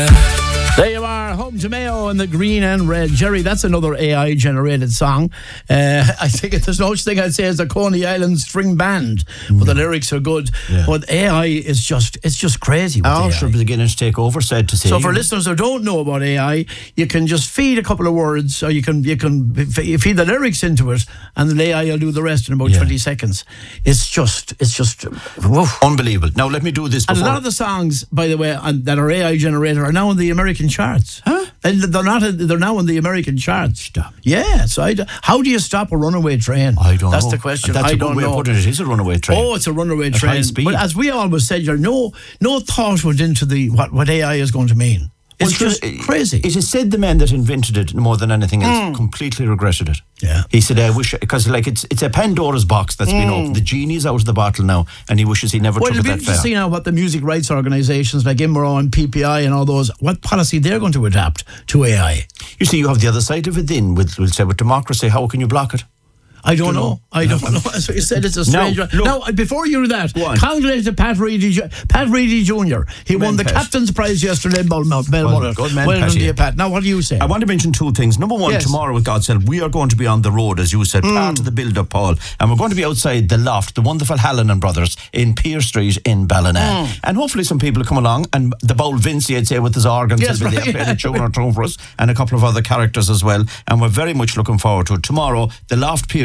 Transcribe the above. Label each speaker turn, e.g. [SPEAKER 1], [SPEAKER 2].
[SPEAKER 1] There you are, Home to Mayo and the Green and Red. Jerry, that's another AI-generated song. I think there's no such thing I'd say as a Coney Island string band, but the lyrics are good. Yeah. But AI is just crazy.
[SPEAKER 2] Sure, beginning to take over, sad to say.
[SPEAKER 1] So for listeners who don't know about AI, you can just feed a couple of words, or you can feed the lyrics into it, and the AI will do the rest in about 20 seconds. It's just woof.
[SPEAKER 2] Unbelievable. Now let me do this before.
[SPEAKER 1] And a lot of the songs, by the way, that are AI generated are now in the American charts.
[SPEAKER 2] Huh?
[SPEAKER 1] And they're now in the American charts.
[SPEAKER 2] Stop.
[SPEAKER 1] Yeah. So how do you stop a runaway train?
[SPEAKER 2] I don't know.
[SPEAKER 1] That's the question.
[SPEAKER 2] That's a good way of putting it. It is a runaway train.
[SPEAKER 1] Oh, it's a runaway train.
[SPEAKER 2] High speed.
[SPEAKER 1] But as we always said, no thought went into what AI is going to mean. It's just crazy.
[SPEAKER 2] It is said the man that invented it more than anything else completely regretted it.
[SPEAKER 1] Yeah.
[SPEAKER 2] He said, I wish, because it's a Pandora's box that's been opened. The genie's out of the bottle now, and he wishes he never took it that far.
[SPEAKER 1] Well, it'll be interesting now what the music rights organisations like IMRO and PPI and all those, what policy they're going to adapt to AI.
[SPEAKER 2] You see, you have the other side of it then, with democracy. How can you block it?
[SPEAKER 1] I don't know. I don't know. As you said, it's a strange one. Now, before you do that, congratulations to Pat Reedy Jr. He won the captain's prize yesterday in Belmont.
[SPEAKER 2] Good man,
[SPEAKER 1] well done to you, Pat. Now, what do you say?
[SPEAKER 2] I want to mention two things. Number one, tomorrow, with God's help, we are going to be on the road, as you said, part of the build-up, Paul. And we're going to be outside the Loft, the wonderful Hallinan Brothers, in Pier Street in Ballina. And hopefully some people will come along. And the Bowl Vinci, I'd say, with his organs, will be there playing a tune or two for us, and a couple of other characters as well. And we're very much looking forward to it. Tomorrow, the Loft Pier